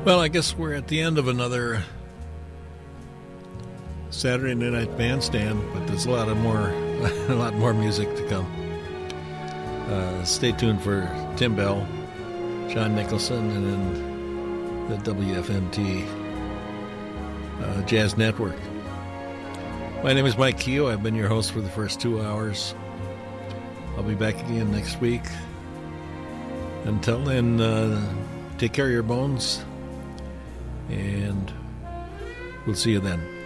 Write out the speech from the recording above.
Well, I guess we're at the end of another Saturday Night Bandstand, but there's a lot more music to come. Stay tuned for Tim Bell, John Nicholson, and then the WFMT Jazz Network. My name is Mike Keogh. I've been your host for the first 2 hours. I'll be back again next week. Until then, take care of your bones, and we'll see you then.